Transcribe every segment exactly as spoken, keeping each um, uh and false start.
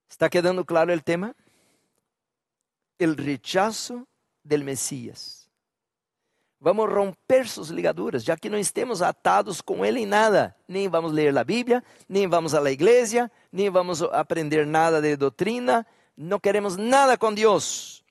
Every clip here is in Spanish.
¿Está quedando claro el tema? El rechazo del Mesías. Vamos a romper sus ligaduras, ya que no estemos atados com Ele em nada. Nem vamos ler a Bíblia, nem vamos à igreja, nem vamos aprender nada de doutrina. Não queremos nada com Deus.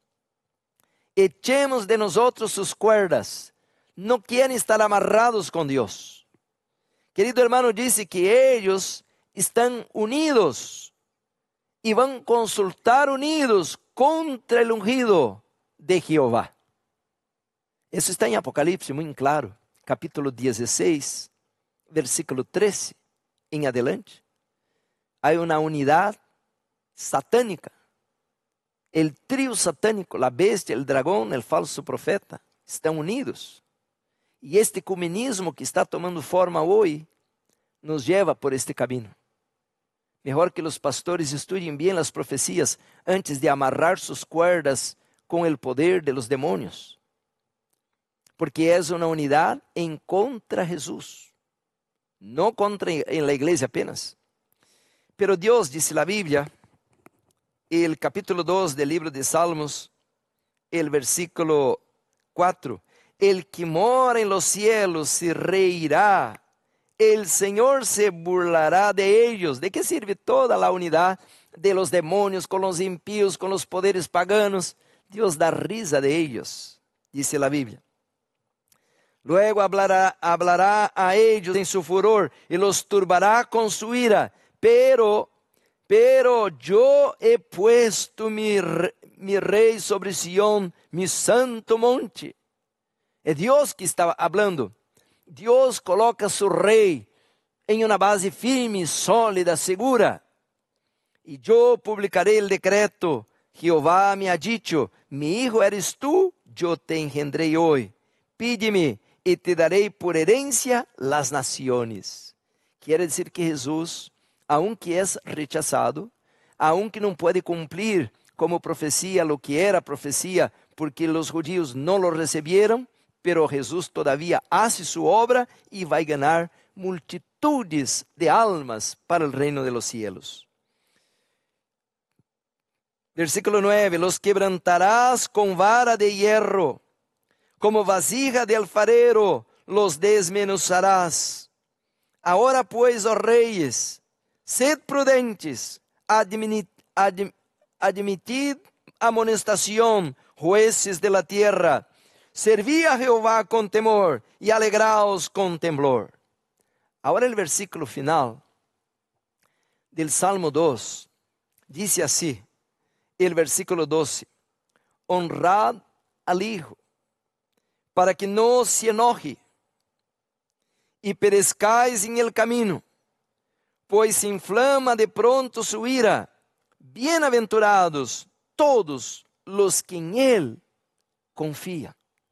Echemos de nosotros sus cuerdas. Não querem estar amarrados com Deus. Querido hermano, disse que eles estão unidos e vão consultar unidos contra el ungido de Jehová. Isso está em Apocalipse, muito claro, capítulo dezesseis, versículo treze, em adelante. Há uma unidade satânica. El trío satânico, a bestia, el dragão, el falso profeta, estão unidos. E este ecumenismo que está tomando forma hoje, nos lleva por este caminho. Melhor que os pastores estudiem bem as profecias antes de amarrar suas cuerdas com o poder de los demônios. Porque é uma unidade em contra Jesus, não contra em la igreja apenas. Pero Deus, dice la Bíblia, el capítulo dos del libro de Salmos, el versículo cuatro, el que mora en los cielos se reirá, el Señor se burlará de ellos. ¿De qué sirve toda la unidad de los demonios con los impíos, con los poderes paganos? Dios da risa de ellos, dice la Biblia. Luego hablará, hablará a ellos en su furor y los turbará con su ira. Pero, pero yo he puesto mi, mi rey sobre Sión, mi santo monte. É Deus que está falando. Deus coloca seu rei em uma base firme, sólida, segura. E eu publicarei o decreto. Jeová me ha dicho, mi hijo eres tú, yo te engendrei hoy. Pídeme e te darei por herencia las naciones. Quer dizer que Jesus, aunque é rechazado, aunque não pode cumprir como profecia lo que era profecia, porque os judíos não lo recebieron, pero Jesus todavía hace su obra y va a ganar multitudes de almas para el reino de los cielos. Versículo nueve, los quebrantarás con vara de hierro, como vasija de alfarero los desmenuzarás. Ahora pues, oh reyes, sed prudentes, admitid, admitid, admitid amonestación, jueces de la tierra. Serví a Jehová con temor y alegraos con temblor. Ahora el versículo final del Salmo dos dice así, el versículo doce, honrad al Hijo para que no se enoje y perezcáis en el camino, pues se inflama de pronto su ira. Bienaventurados todos los que en Él confían.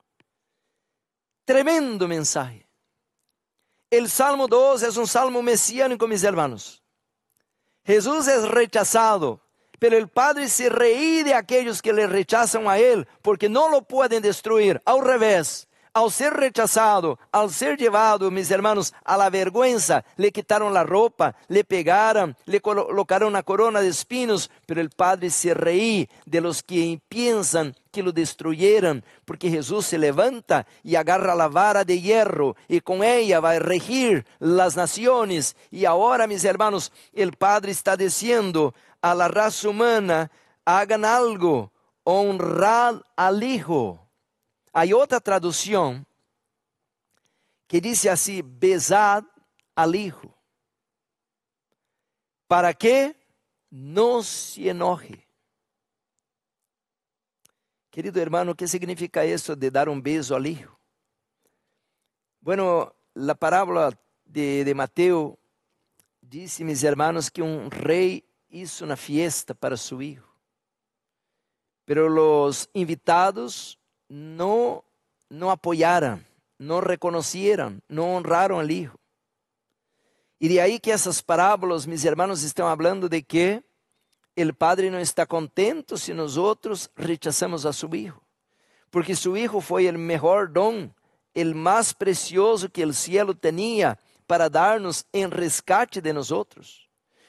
Tremendo mensaje. El Salmo dos es un salmo mesiánico, mis hermanos. Jesús es rechazado, pero el Padre se reí de aquellos que le rechazan a Él, porque no lo pueden destruir. Al revés, al ser rechazado, al ser llevado, mis hermanos, a la vergüenza, le quitaron la ropa, le pegaron, le colocaron una corona de espinos, pero el Padre se reí de los que piensan que lo destruyeran, porque Jesús se levanta y agarra la vara de hierro y con ella va a regir las naciones. Y ahora, mis hermanos, el Padre está diciendo a la raza humana, hagan algo, honrad al Hijo. Hay otra traducción que dice así, besad al Hijo, para que no se enoje. Querido hermano, ¿qué significa eso de dar un beso al Hijo? Bueno, la parábola de, de Mateo dice, mis hermanos, que un rey hizo una fiesta para su hijo, pero los invitados no, no apoyaron, no reconocieron, no honraron al Hijo. Y de ahí que esas parábolas, mis hermanos, están hablando de que el Padre no está contento si nosotros rechazamos a su Hijo, porque su Hijo fue el mejor don, el más precioso que el cielo tenía para darnos en rescate de nosotros.